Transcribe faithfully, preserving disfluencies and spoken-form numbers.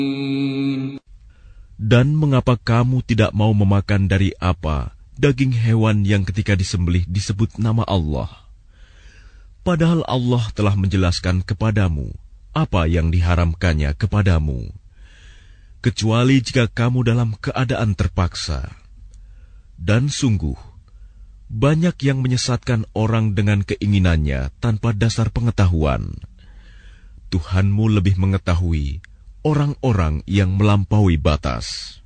Dan mengapa kamu tidak mau memakan dari apa daging hewan yang ketika disembelih disebut nama Allah? Padahal Allah telah menjelaskan kepadamu apa yang diharamkannya kepadamu, kecuali jika kamu dalam keadaan terpaksa. Dan sungguh, banyak yang menyesatkan orang dengan keinginannya tanpa dasar pengetahuan. Tuhanmu lebih mengetahui orang-orang yang melampaui batas.